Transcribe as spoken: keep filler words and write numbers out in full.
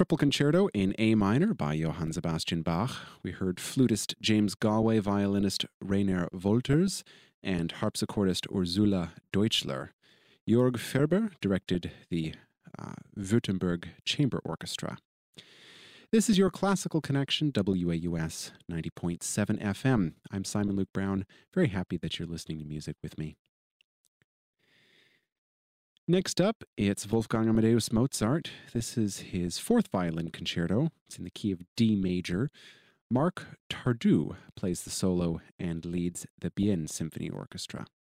Triple Concerto in A minor by Johann Sebastian Bach. We heard flutist James Galway, violinist Rainer Wolters, and harpsichordist Ursula Deutschler. Jörg Ferber directed the uh, Württemberg Chamber Orchestra. This is your Classical Connection, W A U S ninety point seven F M. I'm Simon Luke Brown. Very happy that you're listening to music with me. Next up, it's Wolfgang Amadeus Mozart. This is his fourth violin concerto. It's in the key of D major. Marc Tardieu plays the solo and leads the Bienne Symphony Orchestra.